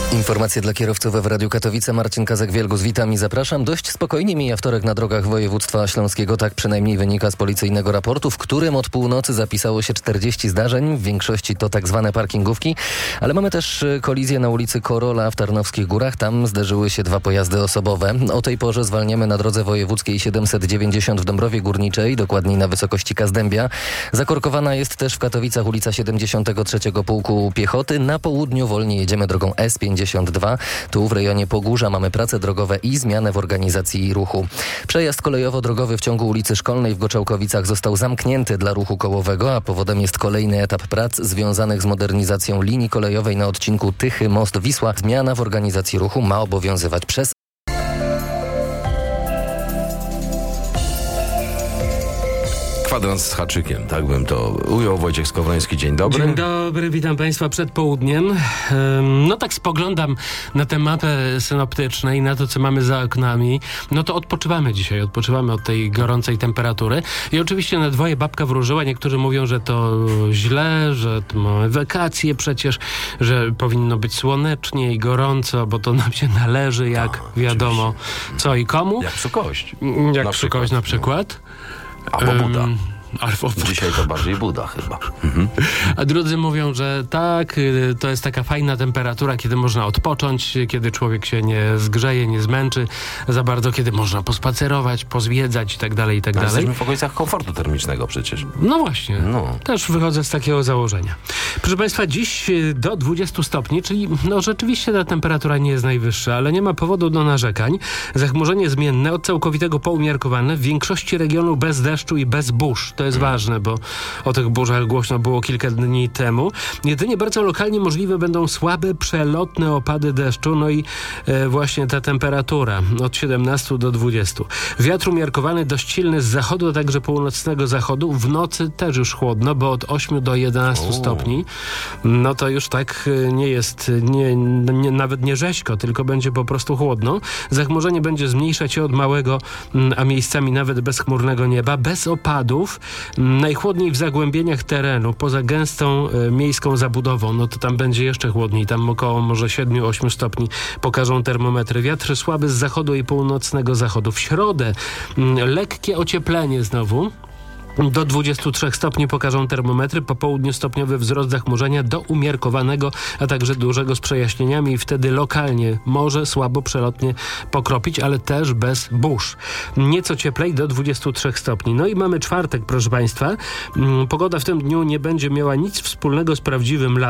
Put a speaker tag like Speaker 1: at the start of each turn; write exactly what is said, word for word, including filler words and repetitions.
Speaker 1: Informacje dla kierowców w Radiu Katowice. Marcin Kazak-Wielgus, witam i zapraszam. Dość spokojnie mija wtorek na drogach województwa śląskiego. Tak przynajmniej wynika z policyjnego raportu, w którym od północy zapisało się czterdzieści zdarzeń. W większości to tak zwane parkingówki. Ale mamy też kolizję na ulicy Korola w Tarnowskich Górach. Tam zderzyły się dwa pojazdy osobowe. O tej porze zwalniamy na drodze wojewódzkiej siedemset dziewięćdziesiąt w Dąbrowie Górniczej, dokładniej na wysokości Kazdębia. Zakorkowana jest też w Katowicach ulica siedemdziesiątego trzeciego Pułku Piechoty. Na południu wolniej jedziemy drogą S pięćdziesiąt dwa. Tu w rejonie Pogórza mamy prace drogowe i zmianę w organizacji ruchu. Przejazd kolejowo-drogowy w ciągu ulicy Szkolnej w Goczałkowicach został zamknięty dla ruchu kołowego, a powodem jest kolejny etap prac związanych z modernizacją linii kolejowej na odcinku Tychy Most Wisła. Zmiana w organizacji ruchu ma obowiązywać przez
Speaker 2: kwadrans z haczykiem, tak bym to ujął. Wojciech Skowroński, dzień dobry.
Speaker 3: Dzień dobry, witam Państwa przed południem. No tak spoglądam na tę mapę synoptyczną i na to, co mamy za oknami. No to odpoczywamy dzisiaj, odpoczywamy od tej gorącej temperatury. I oczywiście na dwoje babka wróżyła. Niektórzy mówią, że to źle, że to mamy wakacje przecież, że powinno być słonecznie i gorąco, bo to nam się należy, jak
Speaker 2: Tak,
Speaker 3: wiadomo,
Speaker 2: oczywiście.
Speaker 3: co i komu.
Speaker 2: Jak psukość.
Speaker 3: Jak
Speaker 2: na
Speaker 3: psukość
Speaker 2: przykład.
Speaker 3: na przykład.
Speaker 2: Albo Buda.
Speaker 3: Um, Albo...
Speaker 2: Dzisiaj to bardziej Buda chyba. Mhm.
Speaker 3: A drudzy mówią, że tak, y, to jest taka fajna temperatura, kiedy można odpocząć, kiedy człowiek się nie zgrzeje, nie zmęczy za bardzo, kiedy można pospacerować, pozwiedzać i tak dalej, i tak
Speaker 2: Ale
Speaker 3: dalej.
Speaker 2: jesteśmy w okolicach komfortu termicznego przecież.
Speaker 3: No właśnie,
Speaker 2: No.
Speaker 3: też wychodzę z takiego założenia. Proszę Państwa, dziś y, do dwudziestu stopni, czyli no rzeczywiście ta temperatura nie jest najwyższa, ale nie ma powodu do narzekań. Zachmurzenie zmienne od całkowitego po umiarkowane, w większości regionu bez deszczu i bez burz. To jest ważne, bo o tych burzach głośno było kilka dni temu. Jedynie bardzo lokalnie możliwe będą słabe, przelotne opady deszczu, no i e, właśnie ta temperatura od siedemnastu do dwudziestu. Wiatr umiarkowany, dość silny z zachodu, a także północnego zachodu. W nocy też już chłodno, bo od ośmiu do jedenastu
Speaker 2: O.
Speaker 3: stopni. No to już tak e, nie jest, nie, nie, nawet nie rzeźko, tylko będzie po prostu chłodno. Zachmurzenie będzie zmniejszać się od małego, m, a miejscami nawet bezchmurnego nieba, bez opadów. Najchłodniej w zagłębieniach terenu, poza gęstą e, miejską zabudową, no to tam będzie jeszcze chłodniej, tam około może siedem do ośmiu stopni pokażą termometry. Wiatr słaby z zachodu i północnego zachodu. W środę m, lekkie ocieplenie znowu. Do dwudziestu trzech stopni pokażą termometry, po południu stopniowy wzrost zachmurzenia do umiarkowanego, a także dużego z przejaśnieniami i wtedy lokalnie może słabo przelotnie pokropić, ale też bez burz. Nieco cieplej do dwudziestu trzech stopni. No i mamy czwartek, proszę Państwa. Pogoda w tym dniu nie będzie miała nic wspólnego z prawdziwym latem.